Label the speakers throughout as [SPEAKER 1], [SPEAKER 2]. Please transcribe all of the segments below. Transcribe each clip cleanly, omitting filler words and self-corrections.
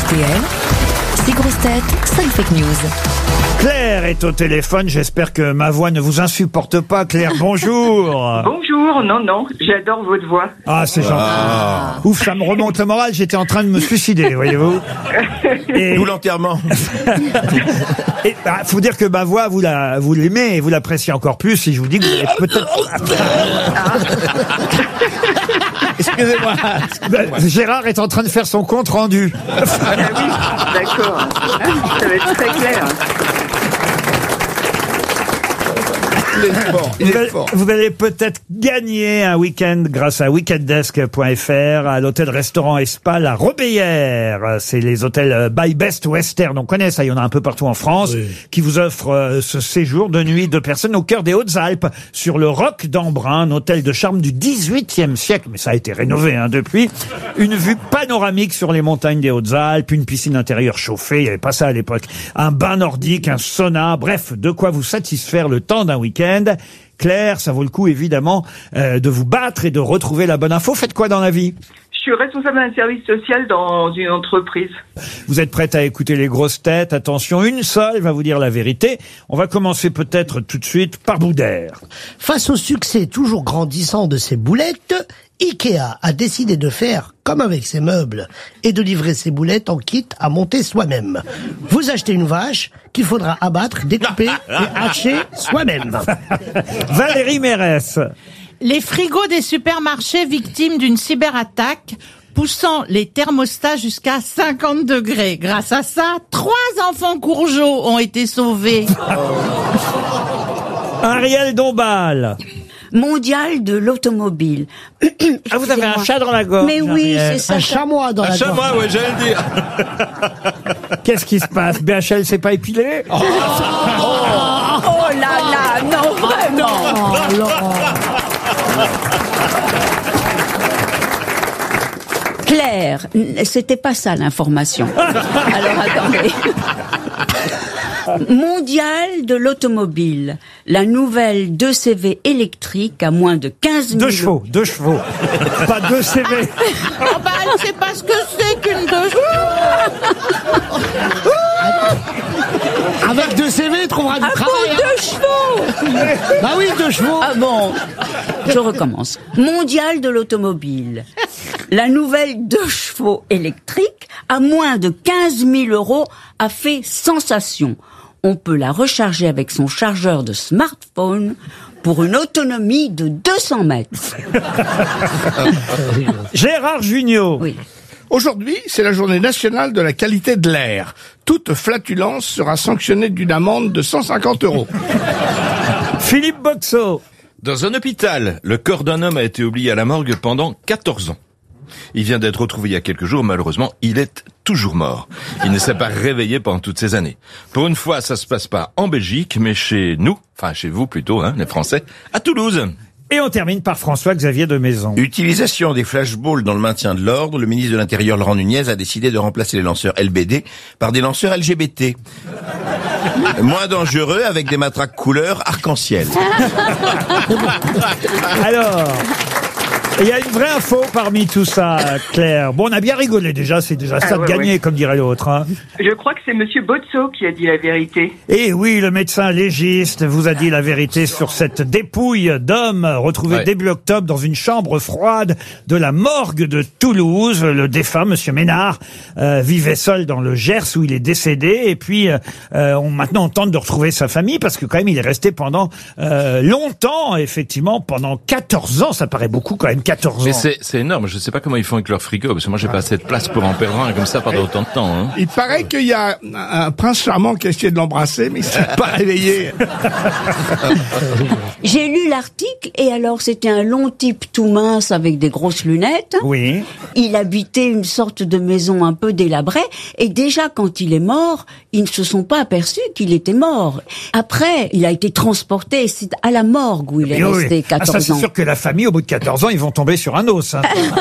[SPEAKER 1] RTL, 6 grosses têtes, 5 fake news.
[SPEAKER 2] Claire est au téléphone, j'espère que ma voix ne vous insupporte pas. Claire, bonjour.
[SPEAKER 3] Bonjour, non, j'adore votre voix.
[SPEAKER 2] Ah, c'est gentil. Ouf, ça me remonte le moral, j'étais en train de me suicider, voyez-vous. Et
[SPEAKER 4] D'où l'enterrement.
[SPEAKER 2] faut dire que ma voix, vous l'aimez et vous l'appréciez encore plus si je vous dis que vous allez peut-être...
[SPEAKER 4] Excusez-moi.
[SPEAKER 2] Gérard est en train de faire son compte rendu.
[SPEAKER 3] Ah oui, d'accord. Ça va être très clair.
[SPEAKER 2] Vous allez peut-être gagner un week-end grâce à weekenddesk.fr à l'hôtel-restaurant et spa La Robéyère. C'est les hôtels by Best Western. On connaît ça, il y en a un peu partout en France, qui vous offrent ce séjour de nuit de personnes au cœur des Hautes-Alpes, sur le Roc d'Embrun, un hôtel de charme du XVIIIe siècle, mais ça a été rénové depuis. Une vue panoramique sur les montagnes des Hautes-Alpes, une piscine intérieure chauffée, il n'y avait pas ça à l'époque, un bain nordique, un sauna, bref, de quoi vous satisfaire le temps d'un week-end. Claire, ça vaut le coup évidemment de vous battre et de retrouver la bonne info. Faites quoi dans la vie ?
[SPEAKER 3] Je suis responsable d'un service social dans une entreprise.
[SPEAKER 2] Vous êtes prête à écouter les grosses têtes ? Attention, une seule va vous dire la vérité. On va commencer peut-être tout de suite par Boudère.
[SPEAKER 5] Face au succès toujours grandissant de ses boulettes, Ikea a décidé de faire comme avec ses meubles et de livrer ses boulettes en kit à monter soi-même. Vous achetez une vache qu'il faudra abattre, découper et hacher soi-même.
[SPEAKER 2] Valérie Mérès.
[SPEAKER 6] Les frigos des supermarchés victimes d'une cyberattaque, poussant les thermostats jusqu'à 50 degrés. Grâce à ça, 3 enfants Courgeot ont été sauvés.
[SPEAKER 2] Ariel Dombal.
[SPEAKER 7] Mondial de l'automobile.
[SPEAKER 2] Ah, vous avez un chat dans la gorge.
[SPEAKER 7] Mais oui,
[SPEAKER 2] Ariel.
[SPEAKER 7] c'est ça.
[SPEAKER 5] Un chamois dans la gorge.
[SPEAKER 4] Chamois, ouais, j'allais le dire.
[SPEAKER 2] Qu'est-ce qui se passe ? BHL s'est pas épilé ?
[SPEAKER 7] Oh là là, non, vraiment. Claire, c'était pas ça l'information. Alors attendez. Mondial de l'automobile, la nouvelle 2CV électrique à moins de 15 000
[SPEAKER 2] 2 chevaux. Pas 2 CV.
[SPEAKER 6] Oh bah, elle sait pas ce que c'est qu'une 2 chevaux.
[SPEAKER 5] Avec 2 CV, il trouvera du travail.
[SPEAKER 7] 2 chevaux.
[SPEAKER 5] Bah oui, 2 chevaux.
[SPEAKER 7] Ah bon, je recommence. Mondial de l'automobile, la nouvelle 2 chevaux électrique à moins de 15 000 € a fait sensation. On peut la recharger avec son chargeur de smartphone pour une autonomie de 200 mètres.
[SPEAKER 2] Gérard Jugnot.
[SPEAKER 7] Oui.
[SPEAKER 8] Aujourd'hui, c'est la journée nationale de la qualité de l'air. Toute flatulence sera sanctionnée d'une amende de 150 €.
[SPEAKER 2] Philippe Boxot.
[SPEAKER 4] Dans un hôpital, le corps d'un homme a été oublié à la morgue pendant 14 ans. Il vient d'être retrouvé il y a quelques jours, malheureusement, il est toujours mort. Il ne s'est pas réveillé pendant toutes ces années. Pour une fois, ça se passe pas en Belgique, mais chez nous, enfin chez vous plutôt, les Français, à Toulouse.
[SPEAKER 2] Et on termine par François-Xavier de Maison.
[SPEAKER 4] Utilisation des flashballs dans le maintien de l'ordre, le ministre de l'Intérieur Laurent Nunez a décidé de remplacer les lanceurs LBD par des lanceurs LGBT. Moins dangereux, avec des matraques couleur arc-en-ciel.
[SPEAKER 2] Alors, il y a une vraie info parmi tout ça, Claire. Bon, on a bien rigolé déjà, c'est déjà ça de gagner, comme dirait l'autre.
[SPEAKER 3] Je crois que c'est Monsieur Bozzot qui a dit la vérité.
[SPEAKER 2] Et oui, le médecin légiste vous a dit la vérité sur cette dépouille d'homme retrouvée début octobre dans une chambre froide de la morgue de Toulouse. Le défunt, Monsieur Ménard, vivait seul dans le Gers où il est décédé. Et puis, maintenant, on tente de retrouver sa famille parce que quand même, il est resté pendant longtemps, effectivement, pendant 14 ans. Ça paraît beaucoup quand même. 14 ans.
[SPEAKER 4] Mais c'est énorme, je sais pas comment ils font avec leur frigo, parce que moi j'ai pas assez de place pour en perdre un comme ça pendant autant de temps.
[SPEAKER 8] Il paraît qu'il y a un prince charmant qui a essayé de l'embrasser, mais il s'est pas réveillé.
[SPEAKER 7] J'ai lu l'article et alors c'était un long type tout mince avec des grosses lunettes.
[SPEAKER 2] Oui.
[SPEAKER 7] Il habitait une sorte de maison un peu délabrée et déjà quand il est mort, ils ne se sont pas aperçus qu'il était mort. Après, il a été transporté, c'est à la morgue où il est resté 14 ans.
[SPEAKER 2] Ça, c'est sûr que la famille, au bout de 14 ans, ils vont tomber sur un os.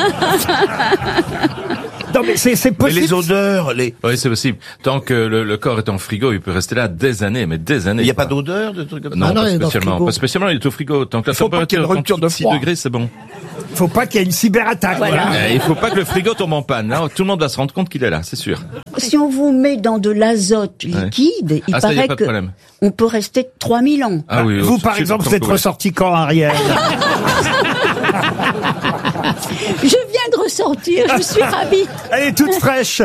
[SPEAKER 2] Non, mais c'est possible.
[SPEAKER 4] Mais les odeurs, Oui, c'est possible. Tant que le corps est en frigo, il peut rester là des années, mais des années. Il n'y a pas d'odeur, de trucs comme ça? Non, pas spécialement. Pas spécialement, il est au frigo. Tant que la température est 6 degrés, c'est bon.
[SPEAKER 2] Faut pas qu'il y ait une cyberattaque. Voilà.
[SPEAKER 4] Il faut pas que le frigo tombe en panne. Là, tout le monde va se rendre compte qu'il est là, c'est sûr.
[SPEAKER 7] Si on vous met dans de l'azote liquide, il
[SPEAKER 4] ça, y a
[SPEAKER 7] paraît
[SPEAKER 4] pas de
[SPEAKER 7] que
[SPEAKER 4] problème.
[SPEAKER 7] on peut rester 3000 ans.
[SPEAKER 4] Ah oui,
[SPEAKER 2] Vous, par exemple, vous êtes ressorti quand, Ariel?
[SPEAKER 7] Je viens de ressortir, je suis ravie.
[SPEAKER 2] Elle est toute fraîche.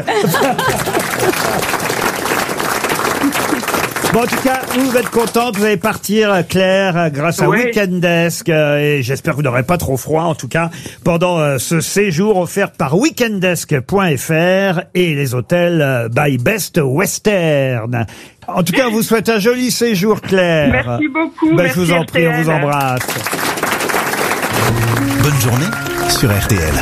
[SPEAKER 2] Bon, en tout cas, vous êtes contente, vous allez partir, Claire, grâce à Weekend Desk, et j'espère que vous n'aurez pas trop froid, en tout cas, pendant ce séjour offert par weekenddesk.fr et les hôtels by Best Western. En tout cas, on vous souhaite un joli séjour, Claire.
[SPEAKER 3] Merci beaucoup.
[SPEAKER 2] Ben, je vous en prie, on vous embrasse.
[SPEAKER 9] Bonne journée sur RTL.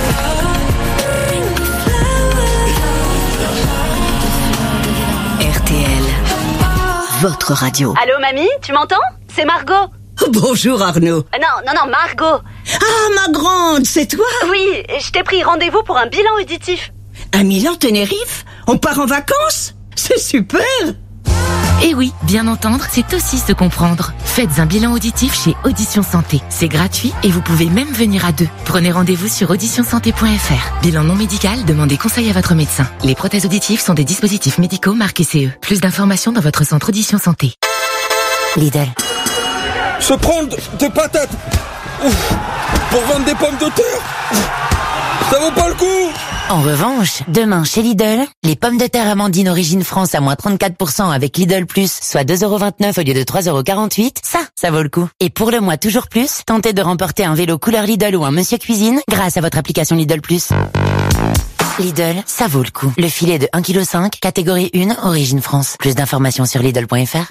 [SPEAKER 1] RTL, votre radio.
[SPEAKER 10] Allô, mamie, tu m'entends? C'est Margot.
[SPEAKER 7] Bonjour Arnaud.
[SPEAKER 10] Non, Margot.
[SPEAKER 7] Ah, ma grande, c'est toi?
[SPEAKER 10] Oui, je t'ai pris rendez-vous pour un bilan auditif.
[SPEAKER 7] À Milan, Tenerife? On part en vacances? C'est super!
[SPEAKER 11] Et oui, bien entendre, c'est aussi se comprendre. Faites un bilan auditif chez Audition Santé. C'est gratuit et vous pouvez même venir à 2. Prenez rendez-vous sur auditionsanté.fr. Bilan non médical, demandez conseil à votre médecin. Les prothèses auditives sont des dispositifs médicaux marqués CE. Plus d'informations dans votre centre Audition Santé. Lidl.
[SPEAKER 12] Se prendre des patates pour vendre des pommes de terre, ça vaut pas le coup.
[SPEAKER 11] En revanche, demain chez Lidl, les pommes de terre Amandine Origine France à moins 34% avec Lidl Plus, soit 2,29€ au lieu de 3,48€, ça vaut le coup. Et pour le mois toujours plus, tentez de remporter un vélo couleur Lidl ou un Monsieur Cuisine grâce à votre application Lidl Plus. Lidl, ça vaut le coup. Le filet de 1,5 kg, catégorie 1, Origine France. Plus d'informations sur Lidl.fr.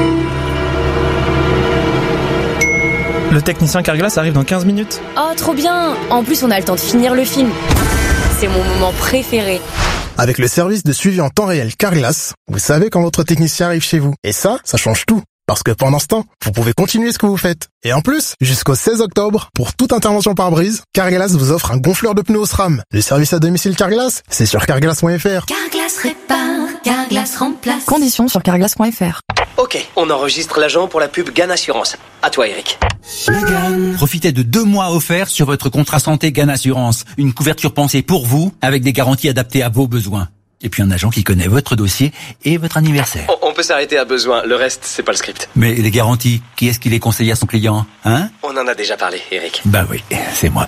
[SPEAKER 13] Le technicien Carglass arrive dans 15 minutes.
[SPEAKER 14] Oh, trop bien! En plus, on a le temps de finir le film. C'est mon moment préféré.
[SPEAKER 9] Avec le service de suivi en temps réel Carglass, vous savez quand votre technicien arrive chez vous. Et ça change tout. Parce que pendant ce temps, vous pouvez continuer ce que vous faites. Et en plus, jusqu'au 16 octobre, pour toute intervention par brise, Carglass vous offre un gonfleur de pneus au SRAM. Le service à domicile Carglass, c'est sur carglass.fr.
[SPEAKER 1] Carglass répare, Carglass remplace.
[SPEAKER 14] Conditions sur carglass.fr.
[SPEAKER 15] Ok, on enregistre l'agent pour la pub GAN Assurance. À toi, Eric.
[SPEAKER 16] Profitez de 2 mois offerts sur votre contrat santé GAN Assurance. Une couverture pensée pour vous, avec des garanties adaptées à vos besoins. Et puis un agent qui connaît votre dossier et votre anniversaire.
[SPEAKER 15] On peut s'arrêter à besoin, le reste, c'est pas le script.
[SPEAKER 16] Mais les garanties, qui est-ce qui les conseille à son client, hein?
[SPEAKER 15] On en a déjà parlé, Eric.
[SPEAKER 16] Bah oui, c'est moi.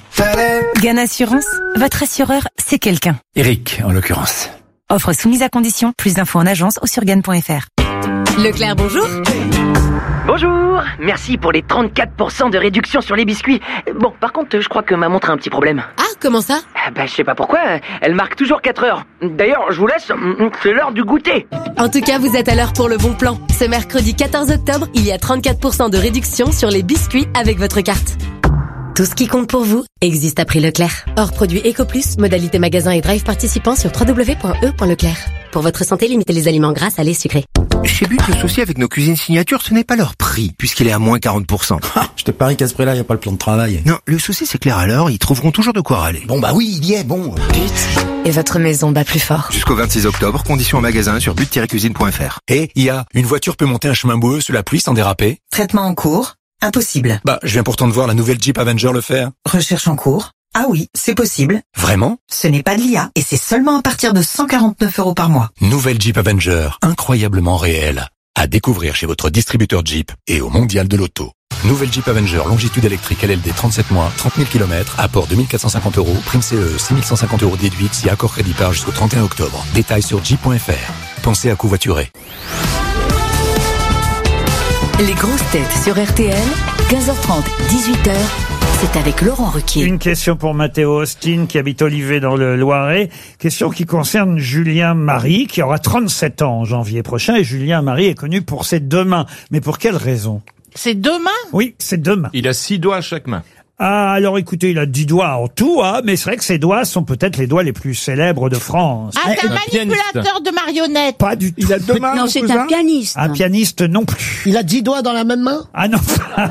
[SPEAKER 11] GAN Assurance, votre assureur, c'est quelqu'un.
[SPEAKER 16] Eric, en l'occurrence.
[SPEAKER 11] Offre soumise à condition, plus d'infos en agence ou sur GAN.fr.
[SPEAKER 14] Leclerc, bonjour.
[SPEAKER 15] Bonjour, merci pour les 34% de réduction sur les biscuits. Bon, par contre, je crois que ma montre a un petit problème.
[SPEAKER 14] Ah, comment ça?
[SPEAKER 15] Je sais pas pourquoi, elle marque toujours 4 heures. D'ailleurs, je vous laisse, c'est l'heure du goûter.
[SPEAKER 14] En tout cas, vous êtes à l'heure pour le bon plan. Ce mercredi 14 octobre, il y a 34% de réduction sur les biscuits avec votre carte. Tout ce qui compte pour vous existe à prix Leclerc. Hors produit EcoPlus, modalité magasin et drive participant sur www.e.leclerc. Pour votre santé, limitez les aliments gras, salés, sucrés.
[SPEAKER 17] Chez But, le souci avec nos cuisines signatures, ce n'est pas leur prix, puisqu'il est à moins 40%.
[SPEAKER 16] Je te parie qu'à ce prix-là, il n'y a pas le plan de travail.
[SPEAKER 17] Non, le souci c'est clair alors, ils trouveront toujours de quoi râler.
[SPEAKER 16] Bon bah oui, il y est, bon.
[SPEAKER 14] But. Et votre maison bat plus fort.
[SPEAKER 17] Jusqu'au 26 octobre, conditions en magasin sur but-cuisine.fr.
[SPEAKER 16] Et une voiture peut monter un chemin boueux sous la pluie sans déraper.
[SPEAKER 11] Traitement en cours. Impossible.
[SPEAKER 16] Bah, je viens pourtant de voir la nouvelle Jeep Avenger le faire.
[SPEAKER 11] Recherche en cours. Ah oui, c'est possible.
[SPEAKER 16] Vraiment?
[SPEAKER 11] Ce n'est pas de l'IA et c'est seulement à partir de 149€ par mois.
[SPEAKER 16] Nouvelle Jeep Avenger, incroyablement réelle. À découvrir chez votre distributeur Jeep et au Mondial de l'Auto. Nouvelle Jeep Avenger, longitude électrique LLD 37 mois, 30 000 km, apport 2450€, prime CE, 6150€ déduite si accord crédit par jusqu'au 31 octobre. Détails sur jeep.fr. Pensez à covoiturer.
[SPEAKER 1] Les grosses têtes sur RTL, 15h30, 18h, c'est avec Laurent Ruquier.
[SPEAKER 2] Une question pour Matteo Austin qui habite Olivet dans le Loiret. Question qui concerne Julien Marie qui aura 37 ans en janvier prochain. Et Julien Marie est connu pour ses 2 mains. Mais pour quelle raison?
[SPEAKER 6] C'est 2 mains?
[SPEAKER 2] Oui, c'est 2 mains.
[SPEAKER 4] Il a 6 doigts à chaque main.
[SPEAKER 2] Ah, alors écoutez, il a 10 doigts en tout, mais c'est vrai que ses doigts sont peut-être les doigts les plus célèbres de France.
[SPEAKER 6] Ah, c'est un manipulateur de marionnettes.
[SPEAKER 2] Pas du tout.
[SPEAKER 8] Il a 2 mains.
[SPEAKER 7] Non, c'est un pianiste.
[SPEAKER 2] Un pianiste non plus.
[SPEAKER 5] Il a 10 doigts dans la même main?
[SPEAKER 2] Ah non.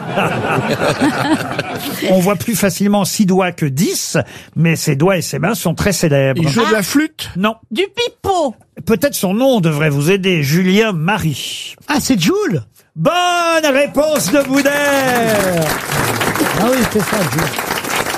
[SPEAKER 2] On voit plus facilement 6 doigts que 10, mais ses doigts et ses mains sont très célèbres.
[SPEAKER 8] Il joue de la flûte?
[SPEAKER 2] Non.
[SPEAKER 6] Du pipeau.
[SPEAKER 2] Peut-être son nom devrait vous aider, Julien Marie.
[SPEAKER 5] Ah, c'est Jules?
[SPEAKER 2] Bonne réponse de Boudère.
[SPEAKER 5] Ah oui, c'est ça, Jules.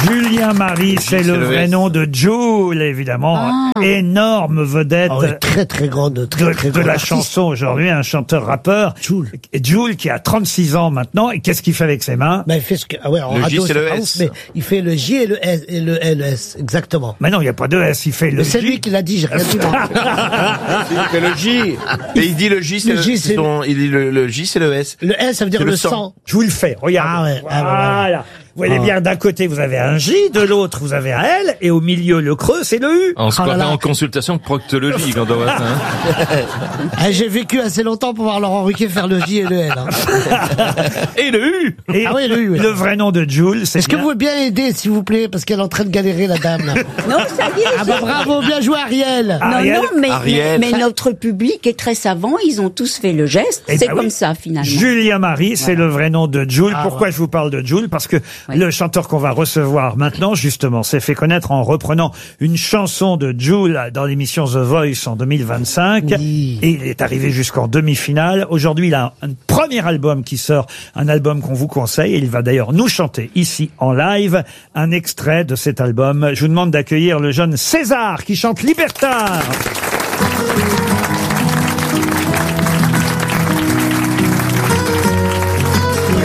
[SPEAKER 2] Julien Marie, c'est le vrai nom de Jul, évidemment. Énorme vedette.
[SPEAKER 5] Très très grande,
[SPEAKER 2] de la chanson aujourd'hui, un chanteur-rappeur. Jul qui a 36 ans maintenant. Et qu'est-ce qu'il fait avec ses mains?
[SPEAKER 5] Il fait ce que, en radio, c'est pas ouf, mais il fait le J et le S, et le LS, exactement.
[SPEAKER 2] Mais non, il n'y a pas de S, il fait le J.
[SPEAKER 5] C'est lui qui l'a dit, j'ai rien dit.
[SPEAKER 4] Il fait le J. Et il dit le J, c'est il dit le J, c'est le S.
[SPEAKER 5] Le S, ça veut dire le sang.
[SPEAKER 2] Je vous le fais, regardez. Voilà. Vous voyez bien, d'un côté, vous avez un J, de l'autre, vous avez un L, et au milieu, le creux, c'est le U.
[SPEAKER 4] On se croirait en consultation de proctologie quand on voit ça.
[SPEAKER 5] J'ai vécu assez longtemps pour voir Laurent Ruquier faire le J et le L.
[SPEAKER 2] Et le U.
[SPEAKER 5] Et le U.
[SPEAKER 2] Le vrai nom de Jul, c'est...
[SPEAKER 5] Est-ce que vous pouvez bien aider, s'il vous plaît, parce qu'elle est en train de galérer, la dame, là.
[SPEAKER 7] Non, ça y est.
[SPEAKER 5] Bravo, bien joué, Ariel.
[SPEAKER 7] Mais notre public est très savant, ils ont tous fait le geste, c'est comme ça, finalement.
[SPEAKER 2] Julien Marie, c'est le vrai nom de Jul. Pourquoi je vous parle de Jul? Parce que le chanteur qu'on va recevoir maintenant, justement, s'est fait connaître en reprenant une chanson de Jul dans l'émission The Voice en 2025. Et il est arrivé jusqu'en demi-finale. Aujourd'hui, il a un premier album qui sort, un album qu'on vous conseille. Et il va d'ailleurs nous chanter ici en live un extrait de cet album. Je vous demande d'accueillir le jeune César qui chante Libertar.